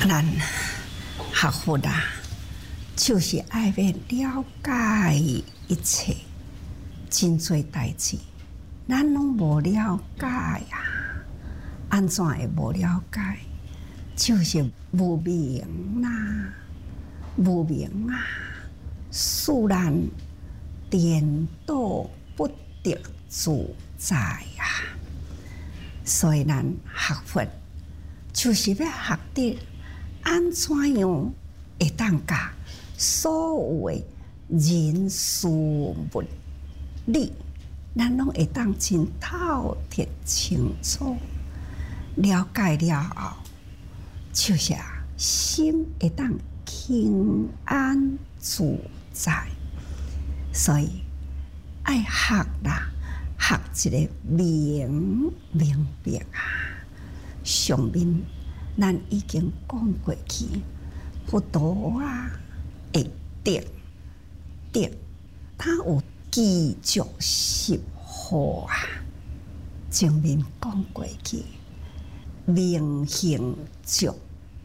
咱学佛啊，就是爱要了解一切，真多代志，咱拢无了解啊，安怎会无了解？就是无明啦，无明啊，使咱颠倒不得自在啊。所以咱学佛就是要学得安怎样会当甲所有的人事物理，咱拢会当真透彻清楚了解了后，就是心会当轻安自在。所以爱学啦，学一个明白啊。上面咱已经讲过去，佛陀啊，会得，他有继续实好啊。前面讲过去，明行足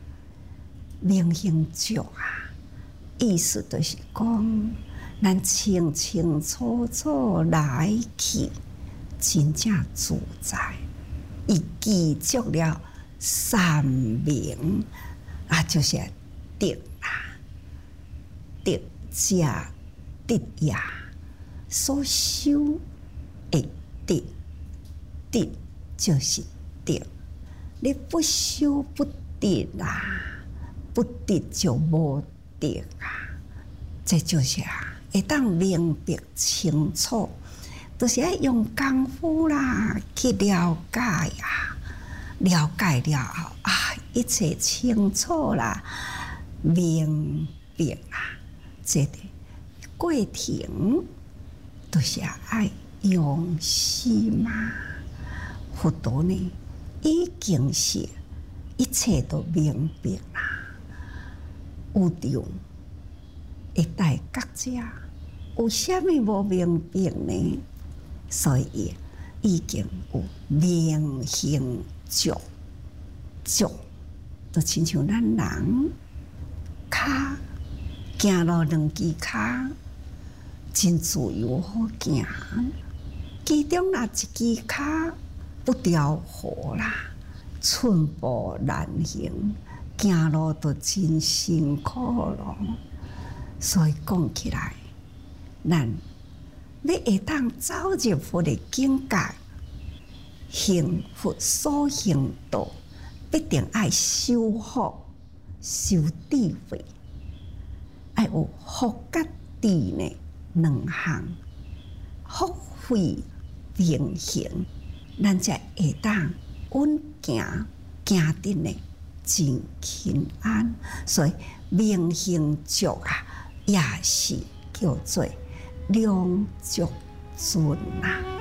啊，意思就是讲，咱清清楚楚来去，真正自在。伊记住了三明啊，就是得啦，得者得也，所修会得，得就是得。你不修不得啦，不得就无得啊。这就是会当明白清楚。就是要用功夫啦，去了解啊，了解了后啊，一切清楚啦，明白啊，这个过程就是爱用心嘛。佛陀呢，已经是一切都明白啦，有着会带觉者，有啥物无明白呢？所以已经有明行足，就亲像咱人脚行路两支脚，真自由好行。其中若一支脚不调和啦，寸步难行，行路都真辛苦咯。所以讲起来，咱你会当走入佛的境界，行佛所行道，必定爱修福、修智慧，爱有福甲智呢两项，福慧并行，咱才会当稳行得呢真轻安。所以明行足啊，也是叫做两足尊啊。